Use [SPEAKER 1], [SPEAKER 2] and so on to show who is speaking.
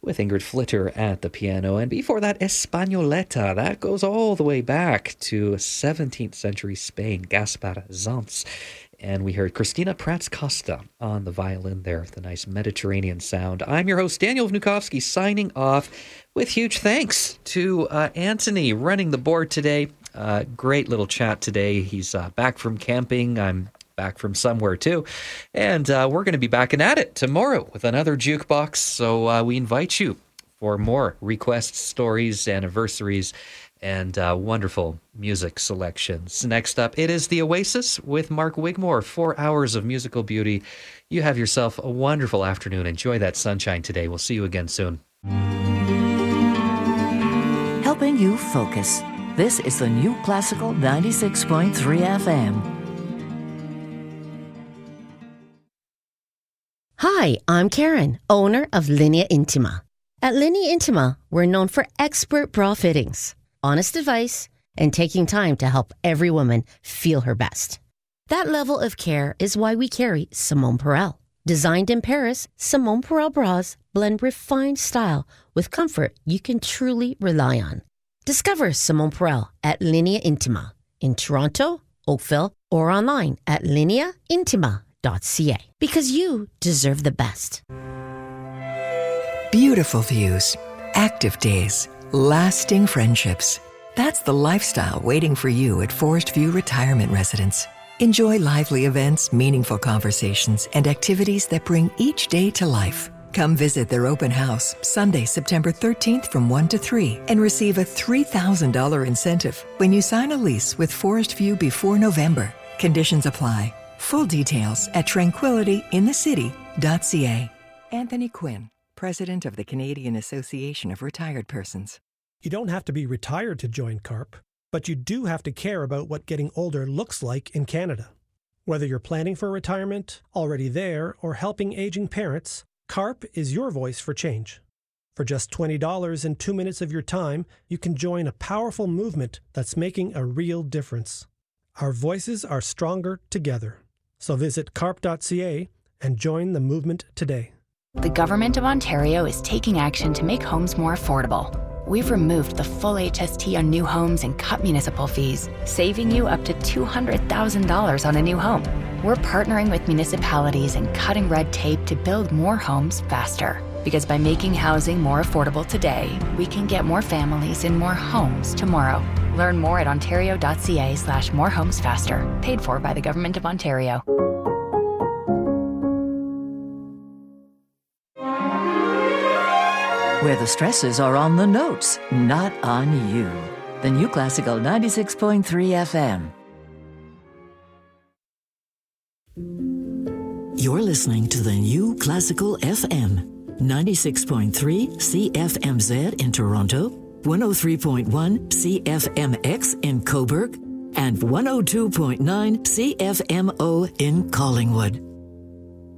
[SPEAKER 1] with Ingrid Flitter at the piano. And before that, Españoleta. That goes all the way back to 17th century Spain, Gaspar Zanz. And we heard Christina Prats Costa on the violin there, the nice Mediterranean sound. I'm your host, Daniel Vnukovsky, signing off with huge thanks to Anthony running the board today. Great little chat today. He's back from camping. I'm back from somewhere too. And we're going to be back at it tomorrow with another jukebox. So we invite you for more requests, stories, anniversaries, and wonderful music selections. Next up, it is The Oasis with Mark Wigmore. 4 hours of musical beauty. You have yourself a wonderful afternoon. Enjoy that sunshine today. We'll see you again soon.
[SPEAKER 2] Helping you focus. This is the New Classical 96.3 FM.
[SPEAKER 3] Hi, I'm Karen, owner of Linea Intima. At Linea Intima, we're known for expert bra fittings, honest advice, and taking time to help every woman feel her best. That level of care is why we carry Simone Perel. Designed in Paris, Simone Perel bras blend refined style with comfort you can truly rely on. Discover Simone Perel at Linea Intima in Toronto, Oakville, or online at lineaintima.ca, because you deserve the best.
[SPEAKER 4] Beautiful views, active days, lasting friendships. That's the lifestyle waiting for you at Forest View Retirement Residence. Enjoy lively events, meaningful conversations, and activities that bring each day to life. Come visit their open house Sunday, September 13th from 1 to 3 and receive a $3,000 incentive when you sign a lease with Forest View before November. Conditions apply. Full details at tranquilityinthecity.ca. Anthony Quinn, President of the Canadian Association of Retired Persons.
[SPEAKER 5] You don't have to be retired to join CARP, but you do have to care about what getting older looks like in Canada. Whether you're planning for retirement, already there, or helping aging parents, CARP is your voice for change. For just $20 and 2 minutes of your time, you can join a powerful movement that's making a real difference. Our voices are stronger together. So visit carp.ca and join the movement today.
[SPEAKER 6] The Government of Ontario is taking action to make homes more affordable. We've removed the full HST on new homes and cut municipal fees, saving you up to $200,000 on a new home. We're partnering with municipalities and cutting red tape to build more homes faster. Because by making housing more affordable today, we can get more families in more homes tomorrow. Learn more at ontario.ca/morehomesfaster. Paid for by the Government of Ontario.
[SPEAKER 2] Where the stresses are on the notes, not on you. The New Classical 96.3 FM. You're listening to the New Classical FM. 96.3 CFMZ in Toronto, 103.1 CFMX in Cobourg, and 102.9 CFMO in Collingwood.